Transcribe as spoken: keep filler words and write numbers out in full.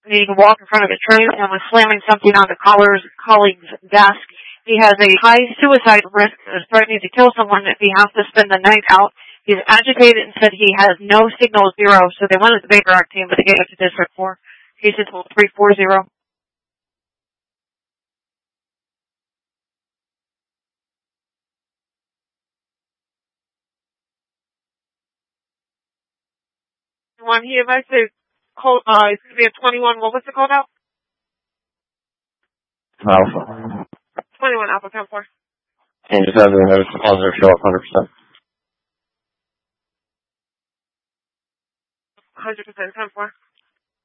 needing to walk in front of a train and was slamming something on the caller's colleague's desk. He has a high suicide risk and is threatening to kill someone if he has to spend the night out. He's agitated and said he has no signal zero, so they wanted the Baker Act team, but they gave it to District four. Case is three four zero. When he eventually called, uh, it's going to be a twenty-one, what was it called out? Alpha. twenty-one Alpha, ten four. And just have the notice deposit show up one hundred percent. one hundred percent, ten four.